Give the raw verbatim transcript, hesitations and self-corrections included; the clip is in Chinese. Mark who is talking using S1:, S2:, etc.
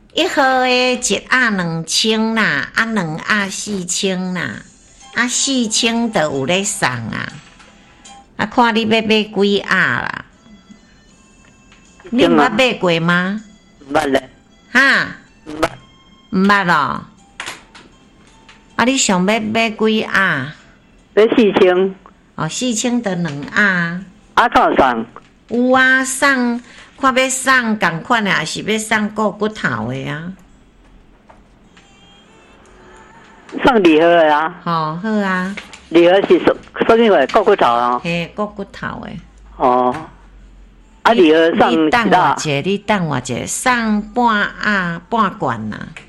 S1: 一盒的一盒两千啦，啊两盒四千啦，啊四千就有咧送啊，啊看你要买几盒啦？你毋捌买过吗？
S2: 毋捌咧，
S1: 哈？
S2: 毋捌，
S1: 毋捌咯。啊，你想要买几盒？
S2: 买四千。
S1: 哦，四千就两盒。
S2: 啊，敢有送？
S1: 有啊，送看要送同款的，还是要送骨骨头的啊？
S2: 送礼盒的啊？
S1: 哦，好啊。
S2: 礼盒是什什么货？骨骨头啊？
S1: 嘿，骨骨头的。
S2: 哦。啊，礼盒送
S1: 你等
S2: 几大？
S1: 我一下，你等我一下，送半盒半罐啦。